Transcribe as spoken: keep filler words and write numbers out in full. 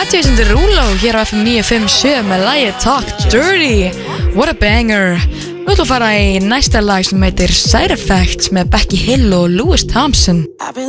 Jason Derulo hér á F M níu fimm sjö með lagið Talk Dirty. What a banger. Við ætlum að fara í næsta lag sem heitir Side Effects með Becky Hill og Louis Thompson.